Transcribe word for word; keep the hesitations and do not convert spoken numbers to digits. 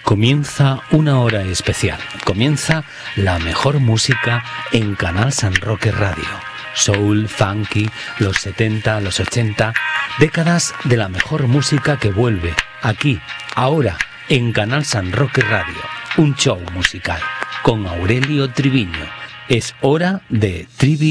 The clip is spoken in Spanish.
Comienza una hora especial. Comienza la mejor música en Canal San Roque Radio. Soul, funky, los setenta, los ochenta, décadas de la mejor música que vuelve aquí, ahora, en Canal San Roque Radio. Un show musical con Aurelio Triviño. Es hora de Trivi